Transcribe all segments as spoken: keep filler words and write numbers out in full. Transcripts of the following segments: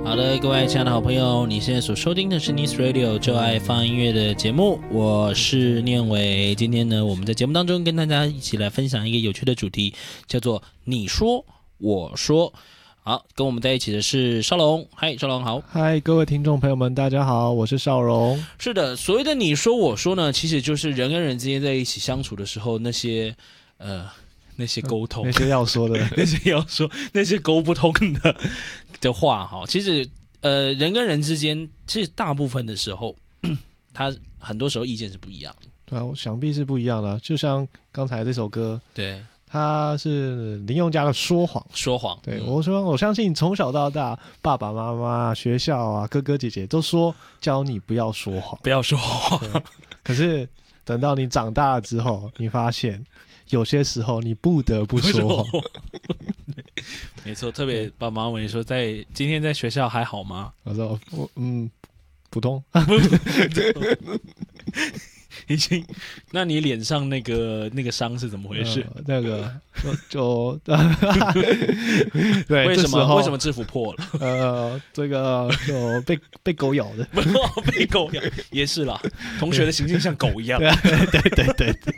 好的，各位亲爱的好朋友，你现在所收听的是 Nice Radio 就爱放音乐的节目，我是念伟。今天呢，我们在节目当中跟大家一起来分享一个有趣的主题，叫做你说我说。好，跟我们在一起的是邵龙。嗨，邵龙好。 嗨，各位听众朋友们，大家好，我是邵荣。 是的，所谓的你说我说呢，其实就是人跟人之间在一起相处的时候，那些呃那些沟通， 那些要说的， 那些要说，那些沟不通的的话哈。其实呃，人跟人之间，其实大部分的时候，他很多时候意见是不一样的。 对啊，我想必是不一样的。就像刚才这首歌， 对。 他是林宥嘉的说谎， 说谎。 对、嗯、我说，我相信从小到大，爸爸妈妈、学校啊、哥哥姐姐都说教你不要说谎， 不要说谎。 可是等到你长大了之后，你发现有些时候你不得不说谎。 没错，特别爸爸妈妈说，在今天在学校还好吗？ 我说，我嗯，普通。 已经，那你脸上那个那个伤是怎么回事？ 呃、那个就就对， 为什么为什么制服破了？ 呃，这个就被被狗咬的， 被狗咬也是啦。同学的行径像狗一样， 对对对对对，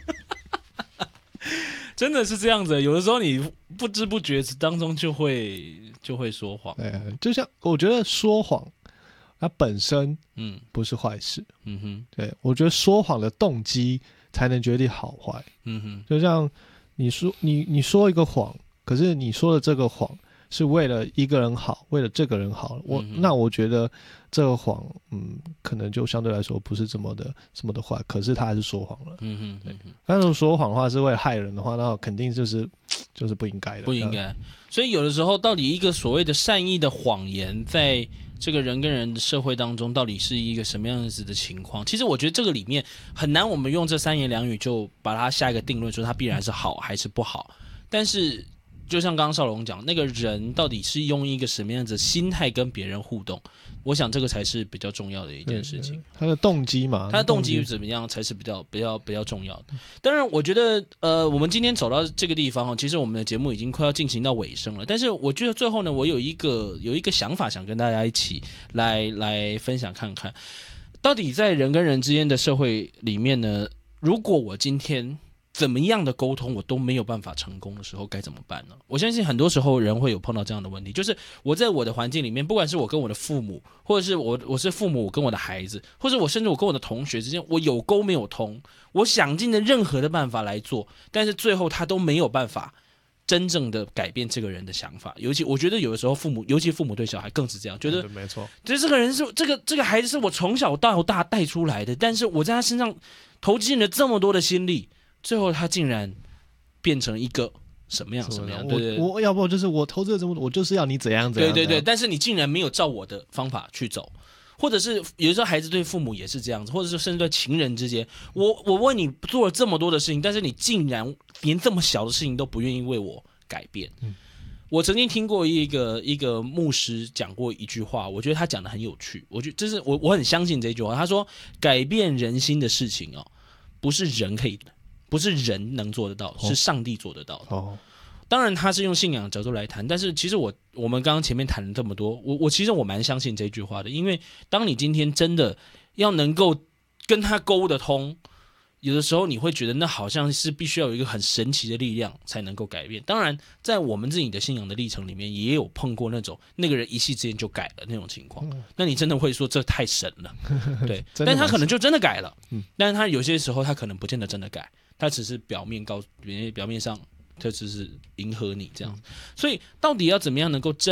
真的是这样子。有的时候你不知不觉当中就会就会说谎。 对，就像我觉得说谎。它本身嗯不是坏事， 嗯哼， 对，我觉得说谎的动机才能决定好坏， 嗯哼， 就像你说你你说一个谎，可是你说的这个谎是为了一个人好，为了这个人好，我、嗯、那我觉得这个谎，嗯，可能就相对来说不是这么的这么的坏，可是他还是说谎了， 嗯哼，对， 但是说谎的话是为了害人的话，那肯定就是就是不应该的， 不应该。所以有的时候，到底一个所谓的善意的谎言，在这个人跟人的社会当中，到底是一个什么样子的情况？其实我觉得这个里面很难，我们用这三言两语就把它下一个定论，说它必然是好还是不好。但是就像刚刚邵龙讲，那个人到底是用一个什么样子的心态跟别人互动，我想这个才是比较重要的一件事情。 他的动机嘛， 他的动机怎么样才是比较比较比较重要的。当然，我觉得呃，我们今天走到这个地方，其实我们的节目已经快要进行到尾声了。但是我觉得最后呢，我有一个有一个想法，想跟大家一起来来分享看看，到底在人跟人之间的社会里面呢，如果我今天怎么样的沟通我都没有办法成功的时候该怎么办呢？我相信很多时候人会有碰到这样的问题，就是我在我的环境里面，不管是我跟我的父母，或者是我我是父母我跟我的孩子，或者我甚至我跟我的同学之间，我有沟没有通，我想尽了任何的办法来做，但是最后他都没有办法真正的改变这个人的想法。尤其我觉得有的时候父母，尤其父母对小孩更是这样，觉得没错， 觉得这个人是这个这个孩子是我从小到大带出来的，但是我在他身上投进了这么多的心力，最后他竟然变成一个什么样什么样？对对对， 我我要不就是我投资了这么多，我就是要你怎样怎样。 对对对，但是你竟然没有照我的方法去走，或者是有时候孩子对父母也是这样子，或者是甚至对情人之间，我我为你做了这么多的事情，但是你竟然连这么小的事情都不愿意为我改变。嗯，我曾经听过一个一个牧师讲过一句话，我觉得他讲的很有趣，我觉得这是我我很相信这句话。他说，改变人心的事情哦，不是人可以。不是人能做得到，是上帝做得到的。哦，当然他是用信仰的角度来谈，但是其实我我们刚刚前面谈了这么多，我我其实我蛮相信这句话的，因为当你今天真的要能够跟他沟得通，有的时候你会觉得那好像是必须要有一个很神奇的力量才能够改变。当然，在我们自己的信仰的历程里面，也有碰过那种那个人一夕之间就改了那种情况，嗯、那你真的会说这太神了，对，但他可能就真的改了，嗯，但是他有些时候他可能不见得真的改。他只是表面告表面上，他只是迎合你这样，所以到底要怎么样能够真